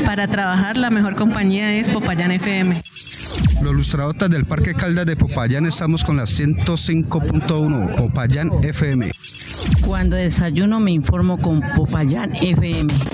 Para trabajar la mejor compañía es Popayán FM. Los lustradotas del Parque Caldas de Popayán estamos con la 105.1 Popayán FM. Cuando desayuno me informo con Popayán FM.